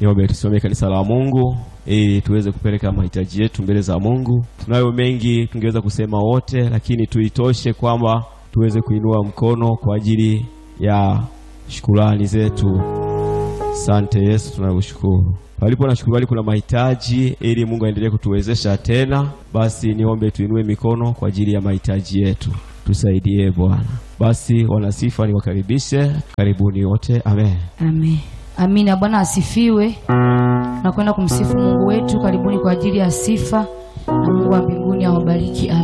Niombe tusome kanisa la Mungu ili tuweze kupeleka mahitaji yetu mbele za Mungu. Tunayo mengi tungeweza kusema wote, lakini tuitoshe kwamba tuweze kuinua mkono kwa ajili ya shukrani zetu. Asante Yesu, tunakushukuru. Palipo na shukrani kuna mahitaji, ili Mungu aendelee kutuwezesha tena. Basi niombe tuinue mikono kwa ajili ya mahitaji yetu. Tusaidie Bwana. Basi wanasifa niwakaribishe. Karibuni wote. Amen. Amen. Amina. Bwana asifiwe. Na kwenda kumsifu Mungu wetu. Karibuni kwa ajili ya sifa, na Mungu wa mbinguni awabariki.